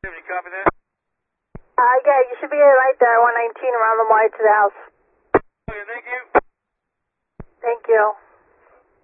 You copy that? Yeah, you should be right there, 119 around the Y to the house.